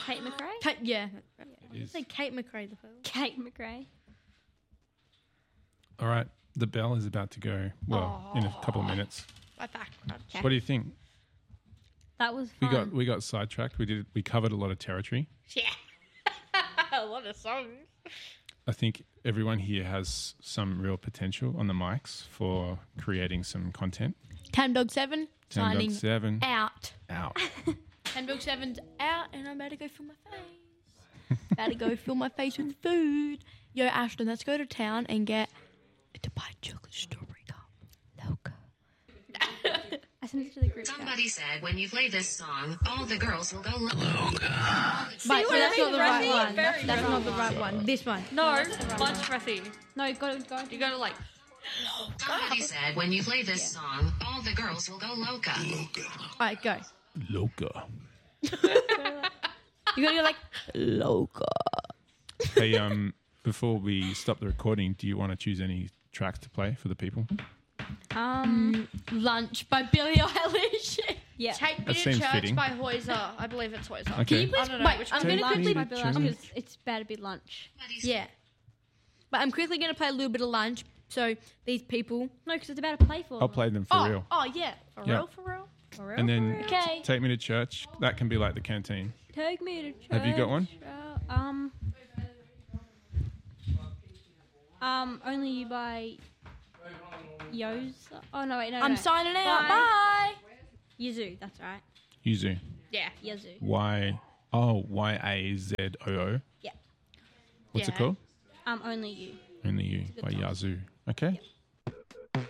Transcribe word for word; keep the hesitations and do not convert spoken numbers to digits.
Kate McRae? Kate, yeah. It is. Say Kate McRae the film. Kate McRae. All right. The bell is about to go, well, in a couple of minutes. My back. Okay. What do you think? That was We fun. got we got sidetracked. We did we covered a lot of territory. Yeah. A lot of songs. I think everyone here has some real potential on the mics for creating some content. Ten Dog Seven Ten signing Dog Seven out. out. Ten Dog Seven's out, and I'm about to go fill my face. About to go fill my face with food. Yo, Ashton, let's go to town and get a Dubai chocolate strawberry cup. Loca. I sent it to the group chat. Somebody said when you play this song, all the girls will go loco. Right, so what I that's mean? not the right Breathy? one. Very That's, that's not the right one. This one. No, lunch breathy. No, go go. You gotta like. Somebody said when you play this song, all the girls will go loca. All right, go. Loca. You gotta go like Loca. Hey, um, before we stop the recording, do you want to choose any tracks to play for the people? Um, Lunch by Billie Eilish. yeah. Take Me That to seems Church fitting. by Hoyser. I believe it's Hoyser. Okay. Can you please I I don't know wait, which I'm Take going to Me quickly... by to Bill Church. because it's about to be lunch. Yeah. But I'm quickly going to play a little bit of lunch. So these people... No, because it's about to play for I'll them. play them for oh, real. oh, yeah. For Yeah. real, for real. For real, And for then real. Okay. Take Me to Church. That can be like the canteen. Take me to church. Have you got one? Uh, um, um, only you by Yo's. Oh no, wait, no, I'm no. signing out. Bye. Bye. Yuzu, that's right. Yuzu. Yeah. Yuzu. Y. Oh, Y A Z O O. Yeah. What's it Yeah. called? Um, only you. Only You by Yazoo. Okay.